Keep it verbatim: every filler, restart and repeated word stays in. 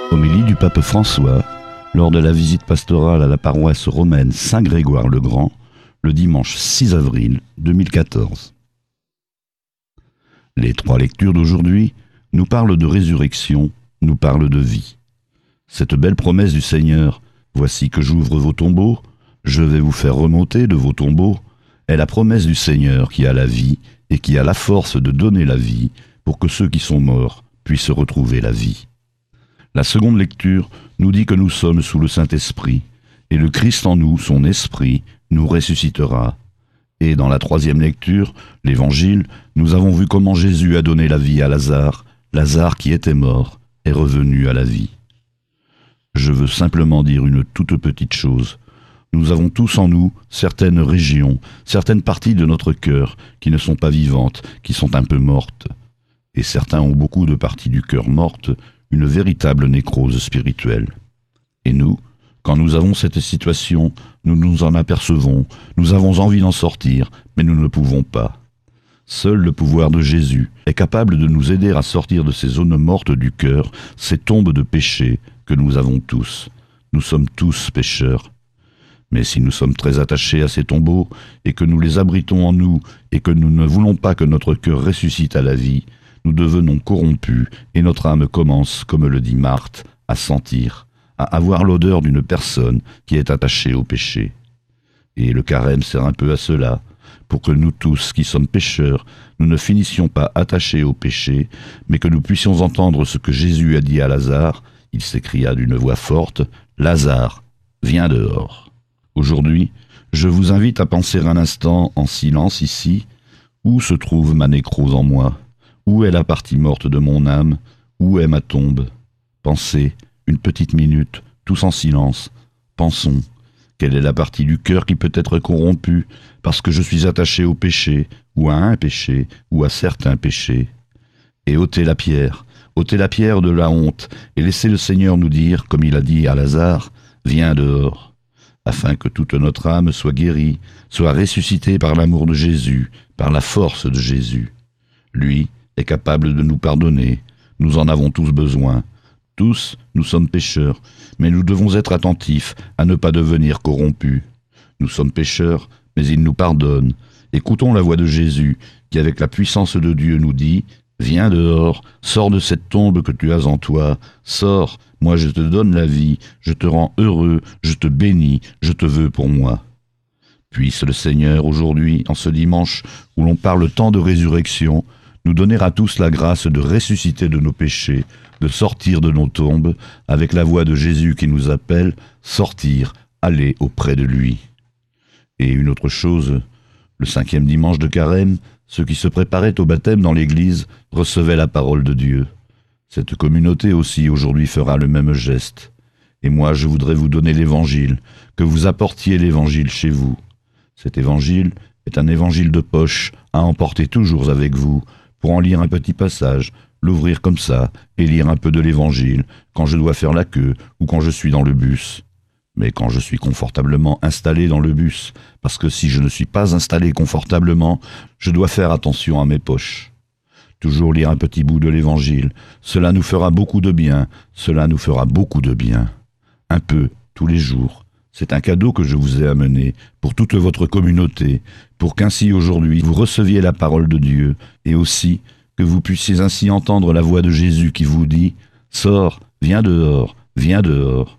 Homélie du pape François lors de la visite pastorale à la paroisse romaine Saint-Grégoire-le-Grand le dimanche six avril deux mille quatorze. Les trois lectures d'aujourd'hui nous parlent de résurrection, nous parlent de vie. Cette belle promesse du Seigneur, voici que j'ouvre vos tombeaux, je vais vous faire remonter de vos tombeaux, est la promesse du Seigneur qui a la vie et qui a la force de donner la vie pour que ceux qui sont morts puissent retrouver la vie. La seconde lecture nous dit que nous sommes sous le Saint-Esprit, et le Christ en nous, son Esprit, nous ressuscitera. Et dans la troisième lecture, l'Évangile, nous avons vu comment Jésus a donné la vie à Lazare. Lazare qui était mort est revenu à la vie. Je veux simplement dire une toute petite chose. Nous avons tous en nous certaines régions, certaines parties de notre cœur qui ne sont pas vivantes, qui sont un peu mortes. Et certains ont beaucoup de parties du cœur mortes, une véritable nécrose spirituelle. Et nous, quand nous avons cette situation, nous nous en apercevons, nous avons envie d'en sortir, mais nous ne pouvons pas. Seul le pouvoir de Jésus est capable de nous aider à sortir de ces zones mortes du cœur, ces tombes de péché que nous avons tous. Nous sommes tous pécheurs. Mais si nous sommes très attachés à ces tombeaux, et que nous les abritons en nous, et que nous ne voulons pas que notre cœur ressuscite à la vie, nous devenons corrompus, et notre âme commence, comme le dit Marthe, à sentir, à avoir l'odeur d'une personne qui est attachée au péché. Et le carême sert un peu à cela, pour que nous tous qui sommes pécheurs, nous ne finissions pas attachés au péché, mais que nous puissions entendre ce que Jésus a dit à Lazare. Il s'écria d'une voix forte, « Lazare, viens dehors !» Aujourd'hui, je vous invite à penser un instant en silence ici, où se trouve ma nécrose en moi? Où est la partie morte de mon âme? Où est ma tombe? Pensez, une petite minute, tous en silence. Pensons, quelle est la partie du cœur qui peut être corrompue parce que je suis attaché au péché, ou à un péché, ou à certains péchés? Et ôtez la pierre, ôtez la pierre de la honte, et laissez le Seigneur nous dire, comme il a dit à Lazare, « Viens dehors », afin que toute notre âme soit guérie, soit ressuscitée par l'amour de Jésus, par la force de Jésus. Lui est capable de nous pardonner, nous en avons tous besoin. Tous, nous sommes pécheurs, mais nous devons être attentifs à ne pas devenir corrompus. Nous sommes pécheurs, mais il nous pardonne. Écoutons la voix de Jésus, qui avec la puissance de Dieu nous dit « Viens dehors, sors de cette tombe que tu as en toi, sors, moi je te donne la vie, je te rends heureux, je te bénis, je te veux pour moi. » Puisse le Seigneur aujourd'hui, en ce dimanche où l'on parle tant de résurrection, nous donner à tous la grâce de ressusciter de nos péchés, de sortir de nos tombes, avec la voix de Jésus qui nous appelle, sortir, aller auprès de lui. Et une autre chose, le cinquième dimanche de Carême, ceux qui se préparaient au baptême dans l'église recevaient la parole de Dieu. Cette communauté aussi aujourd'hui fera le même geste. Et moi je voudrais vous donner l'évangile, que vous apportiez l'évangile chez vous. Cet évangile est un évangile de poche à emporter toujours avec vous, pour en lire un petit passage, l'ouvrir comme ça et lire un peu de l'évangile quand je dois faire la queue ou quand je suis dans le bus. Mais quand je suis confortablement installé dans le bus, parce que si je ne suis pas installé confortablement, je dois faire attention à mes poches. Toujours lire un petit bout de l'évangile, cela nous fera beaucoup de bien, cela nous fera beaucoup de bien. Un peu, tous les jours. C'est un cadeau que je vous ai amené pour toute votre communauté, pour qu'ainsi aujourd'hui vous receviez la parole de Dieu, et aussi que vous puissiez ainsi entendre la voix de Jésus qui vous dit « Sors, viens dehors, viens dehors ».